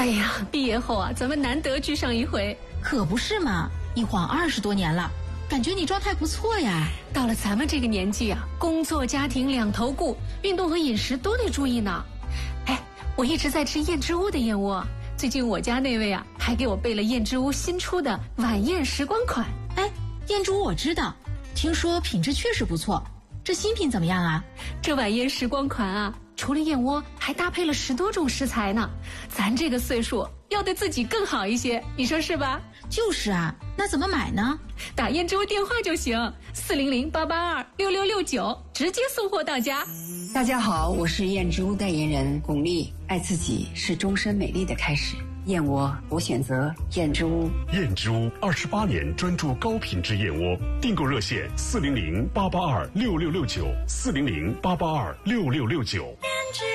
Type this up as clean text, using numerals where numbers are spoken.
哎呀，毕业后啊，咱们难得聚上一回。 可不是嘛，一晃20多年了，感觉你状态不错呀。 到了咱们这个年纪啊，工作家庭两头顾，运动和饮食都得注意呢。哎，我一直在吃燕之屋的燕窝，最近我家那位啊，还给我备了燕之屋新出的晚宴时光款。 哎，燕之屋我知道，听说品质确实不错，这新品怎么样啊？ 这晚宴时光款啊，除了燕窝，还搭配了10多种食材呢。咱这个岁数要对自己更好一些，你说是吧？ 就是啊，那怎么买呢？ 打燕之屋电话就行，400-882-6669，直接送货到家。 大家好，我是燕之屋代言人巩俐。爱自己是终身美丽的开始，燕窝我选择燕之屋。 燕之屋28年专注高品质燕窝，订购热线400-882-6669，400-882-6669。